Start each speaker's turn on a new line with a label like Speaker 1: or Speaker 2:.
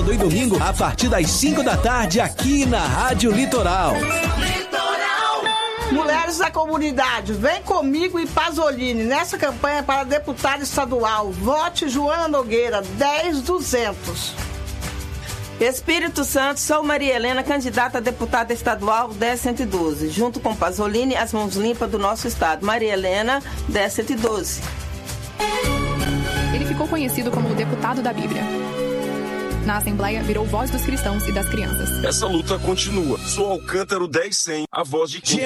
Speaker 1: sábado e domingo, a partir das 5 da tarde, aqui na Rádio Litoral.
Speaker 2: Mulheres da comunidade, vem comigo e Pasolini nessa campanha para deputada estadual. Vote Joana Nogueira, 10.200.
Speaker 3: Espírito Santo, sou Maria Helena, candidata a deputada estadual 10.112. Junto com Pasolini, as mãos limpas do nosso estado. Maria Helena, 10.112.
Speaker 4: Ele ficou conhecido como o deputado da Bíblia. Na Assembleia, virou voz dos cristãos e das crianças.
Speaker 5: Essa luta continua. Sou Alcântaro 10.100, a voz de quem